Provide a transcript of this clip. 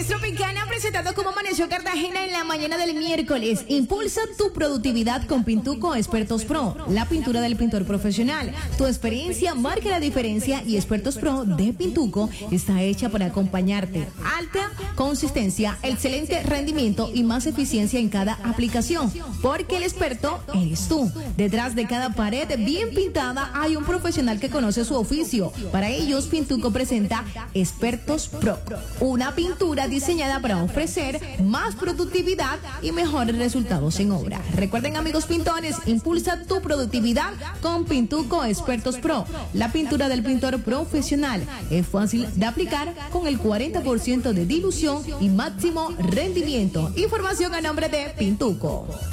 es Tropicana presentado como Amaneció Cartagena en la mañana del miércoles. Impulsa tu productividad con Pintuco Expertos Pro, la pintura del pintor profesional. Tu experiencia marca la diferencia y Expertos Pro de Pintuco está hecha para acompañarte. Alta consistencia, excelente rendimiento y más eficiencia en cada aplicación, porque el experto eres tú. Detrás de cada pared bien pintada hay un profesional que conoce su oficio. Para ellos, Pintuco presenta Expertos Pro, una pintura diseñada para ofrecer más productividad y mejores resultados en obra. Recuerden, amigos pintores, impulsa tu productividad con Pintuco Expertos Pro, la pintura del pintor profesional. Es fácil de aplicar con el 40% de dilución y máximo rendimiento. Información a nombre de Pintuco.